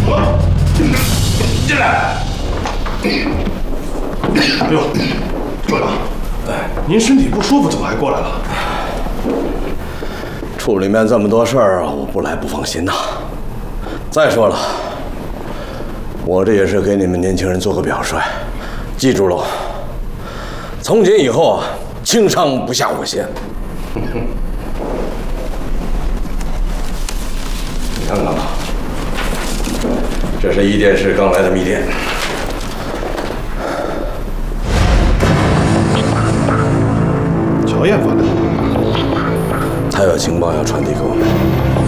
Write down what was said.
进来。哎呦，处长，您身体不舒服，怎么还过来了？ 处里面这么多事儿，我不来不放心呐。再说了，我这也是给你们年轻人做个表率，记住喽，从今以后啊，轻伤不下火线。你看看吧，这是一电视刚来的密电。 乔燕发的， 他有情报要传递给我们。